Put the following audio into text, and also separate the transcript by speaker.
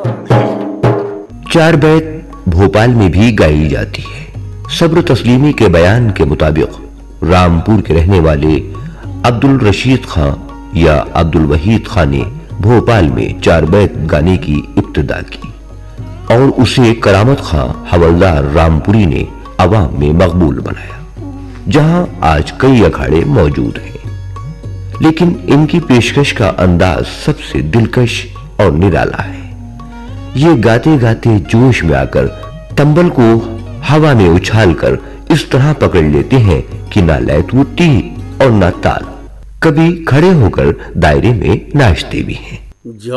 Speaker 1: चार बैत भोपाल में भी गाई जाती है। सब्र तस्लीमी के बयान के मुताबिक रामपुर के रहने वाले अब्दुल रशीद खां या अब्दुल वहीद खां ने भोपाल में चार बैत गाने की इब्तिदा की और उसे करामत खां हवलदार रामपुरी ने अवाम में मकबूल बनाया, जहां आज कई अखाड़े मौजूद हैं। लेकिन इनकी पेशकश का अंदाज सबसे दिलकश और निराला है। ये गाते गाते जोश में आकर तंबल को हवा में उछालकर इस तरह पकड़ लेते हैं कि ना लय टूटती और ना ताल। कभी खड़े होकर दायरे में नाचते भी हैं।